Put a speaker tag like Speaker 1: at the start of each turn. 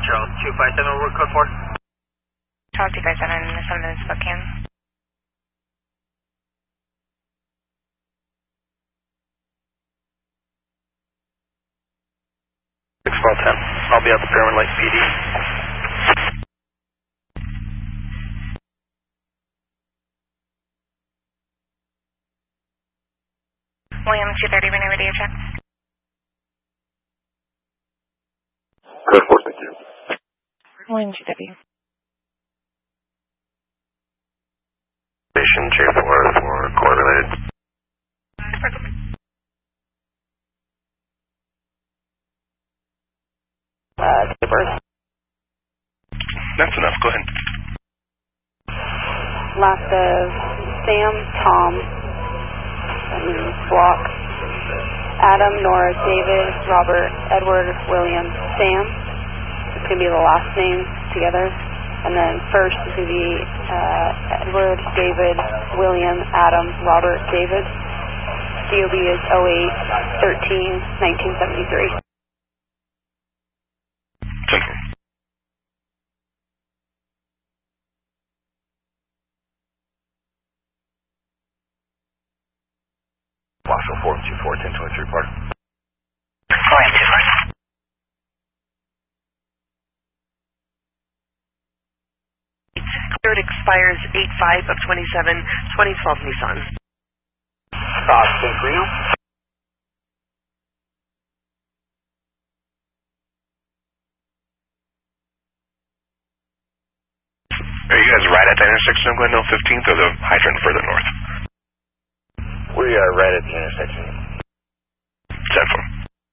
Speaker 1: Charles 257, what code for?
Speaker 2: Charles 257, 7 minutes Spokane.
Speaker 3: 61210. I'll be at the Fairwind Lake PD.
Speaker 2: William 230, running radio check.
Speaker 4: Code 4, thank you.
Speaker 2: William 230.
Speaker 4: Station J4 for core related.
Speaker 3: That's enough, go ahead.
Speaker 5: Last of Sam, Tom, Block, Adam, Nora, David, Robert, Edward, William, Sam. It's going to be the last names together. And then first is going to be Edward, David, William, Adam, Robert, David. DOB is 08-13-1973.
Speaker 3: Central.
Speaker 4: Marshall 424, 1023, report.
Speaker 2: William 240.
Speaker 6: Cleared expires 8/5 of 27, 2012 Nissan.
Speaker 1: San Marino.
Speaker 3: Are you guys right at the intersection of Glendale 15th or the hydrant further north?
Speaker 4: We are right at the intersection.